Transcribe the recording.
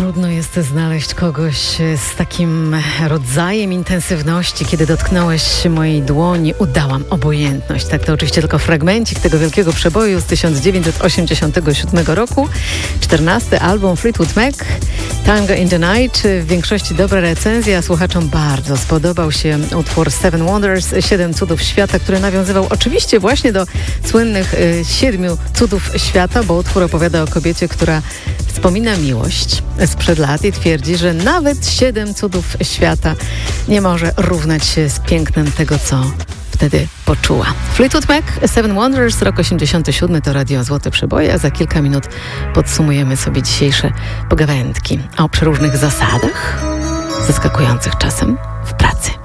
Trudno jest znaleźć kogoś z takim rodzajem intensywności. Kiedy dotknąłeś mojej dłoni, udałam obojętność. Tak, to oczywiście tylko fragmencik tego wielkiego przeboju z 1987 roku. 14. album Fleetwood Mac, Tango in the Night. W większości dobra recenzja. Słuchaczom bardzo spodobał się utwór Seven Wonders, 7 cudów świata, który nawiązywał oczywiście właśnie do słynnych 7 cudów świata, bo utwór opowiada o kobiecie, która wspomina miłość sprzed lat i twierdzi, że nawet 7 cudów świata nie może równać się z pięknem tego, co wtedy poczuła. Fleetwood Mac, Seven Wonders, rok 87, to Radio Złote Przeboje, a za kilka minut podsumujemy sobie dzisiejsze pogawędki o przeróżnych zasadach, zaskakujących czasem w pracy.